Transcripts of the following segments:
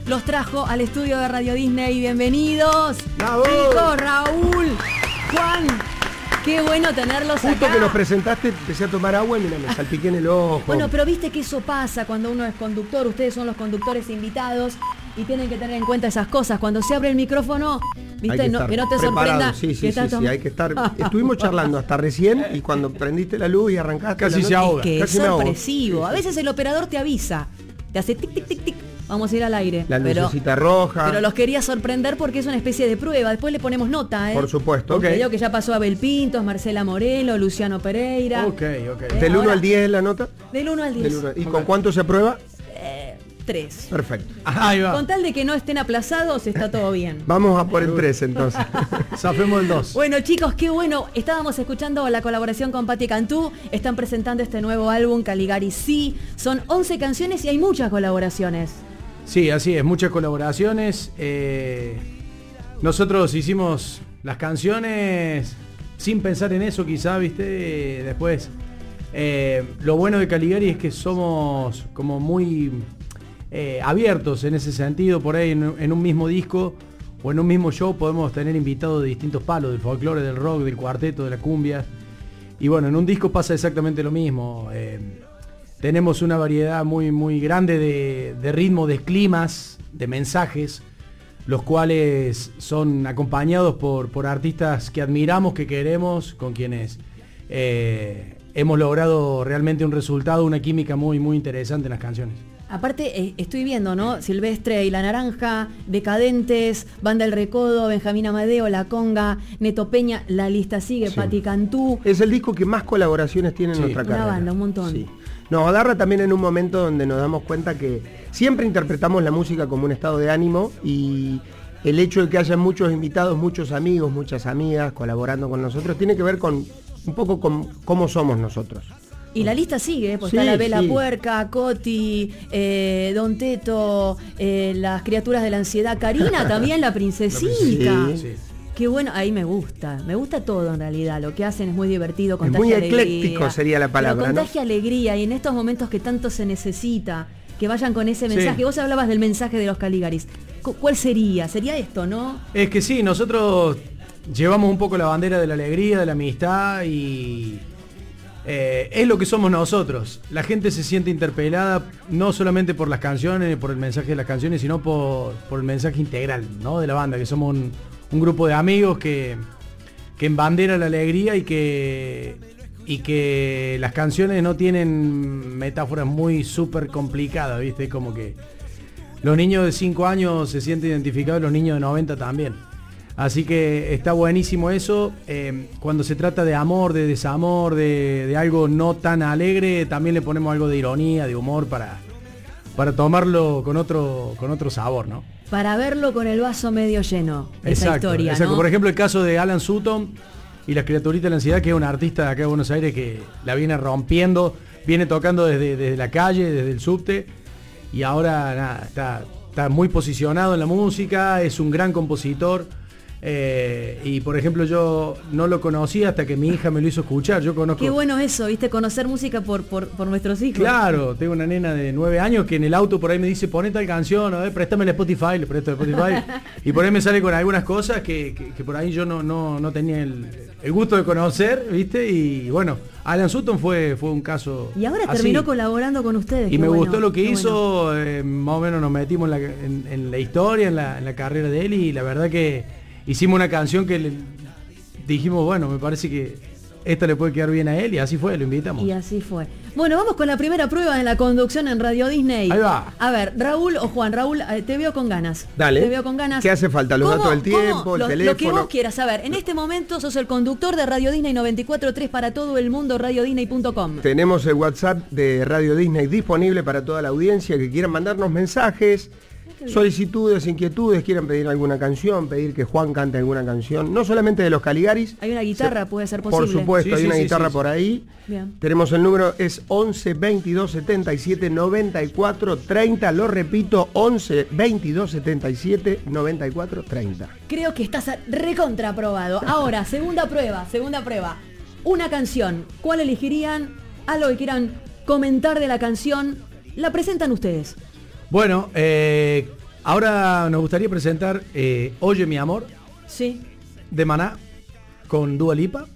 los trajo al estudio de Radio Disney. Bienvenidos. ¡Bravo! Chicos, Raúl, Juan, qué bueno tenerlos acá. Justo que nos presentaste, empecé a tomar agua y mira, me salpiqué en el ojo. Bueno, pero viste que eso pasa cuando uno es conductor. Ustedes son los conductores invitados y tienen que tener en cuenta esas cosas. Cuando se abre el micrófono, viste, que no te sorprenda. Sí, hay que estar. Estuvimos charlando hasta recién y cuando prendiste la luz y arrancaste. Casi se ahoga. Es que es sorpresivo. A veces el operador te avisa, te hace tic, tic, tic, tic. Vamos a ir al aire. La lucecita roja. Pero los quería sorprender porque es una especie de prueba. Después le ponemos nota, ¿eh? Por supuesto. Okay. Digo que ya pasó Abel Pintos, Marcela Morelo, Luciano Pereira. Ok. ¿Del 1 al 10 la nota? Del 1 al 10. ¿Y con cuánto se aprueba? 3. Perfecto. Ahí va. Con tal de que no estén aplazados, está todo bien. Vamos a por el 3 entonces. Zafemos el 2. Bueno, chicos, qué bueno. Estábamos escuchando la colaboración con Patti Cantú. Están presentando este nuevo álbum, Caligari Sí. Son 11 canciones y hay muchas colaboraciones. Sí, así es, muchas colaboraciones. Nosotros hicimos las canciones sin pensar en eso, quizá, ¿viste? Después, lo bueno de Caligari es que somos como muy abiertos en ese sentido. Por ahí en un mismo disco o en un mismo show podemos tener invitados de distintos palos, del folclore, del rock, del cuarteto, de la cumbia. Y bueno, en un disco pasa exactamente lo mismo. Tenemos una variedad muy, muy grande de ritmo, de climas, de mensajes, los cuales son acompañados por artistas que admiramos, que queremos, con quienes hemos logrado realmente un resultado, una química muy, muy interesante en las canciones. Aparte, estoy viendo, ¿no? Silvestre y La Naranja, Decadentes, Banda El Recodo, Benjamín Amadeo, La Conga, Neto Peña, la lista sigue, sí. Patti Cantú. Es el disco que más colaboraciones tiene en nuestra carrera. Una banda, un montón. Sí. Nos agarra también en un momento donde nos damos cuenta que siempre interpretamos la música como un estado de ánimo y el hecho de que haya muchos invitados, muchos amigos, muchas amigas colaborando con nosotros, tiene que ver con un poco con cómo somos nosotros. Y la lista sigue, pues sí, está la Vela Puerca, Coti, Don Teto, las criaturas de la ansiedad, Karina también, la princesita. Sí. Qué bueno, ahí me gusta todo en realidad, lo que hacen es muy divertido, contagia alegría. Muy ecléctico sería la palabra, pero contagia alegría y en estos momentos que tanto se necesita, que vayan con ese mensaje. Sí. Vos hablabas del mensaje de los Caligaris. ¿Cuál sería? Sería esto, ¿no? Es que sí, nosotros llevamos un poco la bandera de la alegría, de la amistad y... es lo que somos nosotros. La gente se siente interpelada no solamente por las canciones, por el mensaje de las canciones, sino por el mensaje integral, ¿no? De la banda, que somos un grupo de amigos que embandera la alegría y que las canciones no tienen metáforas muy súper complicadas, ¿viste? Como que los niños de 5 años se sienten identificados, los niños de 90 también. Así que está buenísimo eso. Cuando se trata de amor, de desamor, de algo no tan alegre, también le ponemos algo de ironía, de humor para tomarlo con otro sabor, ¿no? Para verlo con el vaso medio lleno, esa historia, exacto. ¿no? Por ejemplo, el caso de Alan Sutton y las criaturitas de la ansiedad, que es un artista de acá de Buenos Aires que la viene rompiendo, viene tocando desde la calle, desde el subte, y ahora nada, está muy posicionado en la música, es un gran compositor. Y por ejemplo yo no lo conocía hasta que mi hija me lo hizo escuchar. Yo conozco. Qué bueno eso, viste, conocer música por nuestros hijos. Claro, tengo una nena de 9 años que en el auto por ahí me dice, poné tal canción, a ver, préstame el Spotify, le presto el Spotify. Y por ahí me sale con algunas cosas que por ahí yo no tenía el gusto de conocer, viste. Y bueno, Alan Sutton fue un caso. Y ahora así. Terminó colaborando con ustedes. Y me gustó lo que hizo, más o menos nos metimos en la historia, en la carrera de él, y la verdad que hicimos una canción que dijimos, bueno, me parece que esta le puede quedar bien a él, y así fue, lo invitamos. Y así fue. Bueno, vamos con la primera prueba de la conducción en Radio Disney. Ahí va. A ver, Raúl o Juan. Raúl, te veo con ganas. Dale. Te veo con ganas. ¿Qué hace falta? ¿Los datos del tiempo, el teléfono? Lo que vos quieras. A ver, en este momento sos el conductor de Radio Disney 94.3 para todo el mundo, radiodisney.com. Tenemos el WhatsApp de Radio Disney disponible para toda la audiencia que quieran mandarnos mensajes, solicitudes, inquietudes, quieran pedir alguna canción, pedir que Juan cante alguna canción, no solamente de los Caligaris. Hay una guitarra, puede ser posible. Por supuesto, hay una guitarra por ahí. Bien. Tenemos el número, es 11 22 77 94 30, lo repito, 11 22 77 94 30. Creo que estás recontraprobado. Ahora, segunda prueba. Una canción, ¿cuál elegirían? Algo que quieran comentar de la canción, la presentan ustedes. Bueno, Ahora nos gustaría presentar Oye mi amor. Sí. De Maná con Dua Lipa.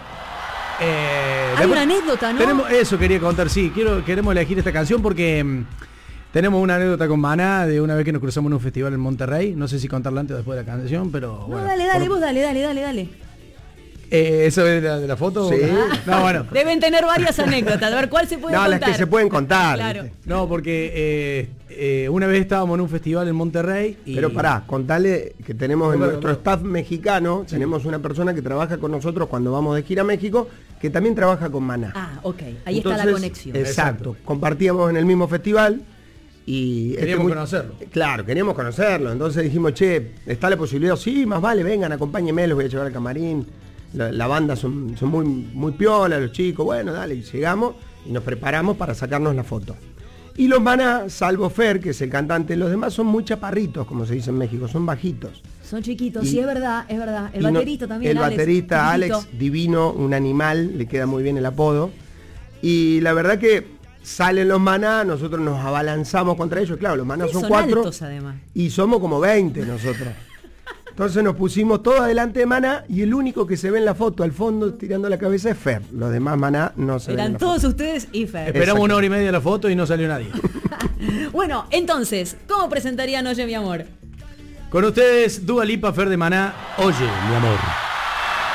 Hay una anécdota, ¿no? Eso quería contar, sí. Queremos elegir esta canción porque tenemos una anécdota con Maná de una vez que nos cruzamos en un festival en Monterrey. No sé si contarla antes o después de la canción, pero no, bueno. Dale, vos dale. ¿Eso es de la foto? Sí. No, bueno. Deben tener varias anécdotas. A ver, ¿cuál se puede contar? No, las que se pueden contar. Claro. No, porque una vez estábamos en un festival en Monterrey y... Pero pará, contale que tenemos en nuestro staff mexicano, tenemos una persona que trabaja con nosotros cuando vamos de gira a México, que también trabaja con Maná. Ah, ok. Ahí está la conexión. Exacto. Compartíamos en el mismo festival y... Queríamos conocerlo. Claro, queríamos conocerlo. Entonces dijimos, che, ¿está la posibilidad? Sí, más vale, vengan, acompáñenme, los voy a llevar al camarín. La banda son muy, muy piola, los chicos. Bueno, dale, y llegamos y nos preparamos para sacarnos la foto. Y los Maná, salvo Fer, que es el cantante, los demás son muy chaparritos, como se dice en México, son bajitos. Son chiquitos, sí, es verdad. El baterista también, el baterista Alex, divino, un animal, le queda muy bien el apodo. Y la verdad que salen los Maná, nosotros nos abalanzamos contra ellos. Claro, los Maná son 4 altos, además. Y somos como 20 nosotros. Entonces nos pusimos todos adelante de Maná y el único que se ve en la foto al fondo tirando la cabeza es Fer. Los demás Maná no se ven. Eran todos ustedes y Fer. Esperamos 1 hora y media la foto y no salió nadie. Bueno, entonces, ¿cómo presentarían Oye mi amor? Con ustedes, Dua Lipa, Fer de Maná, Oye mi amor.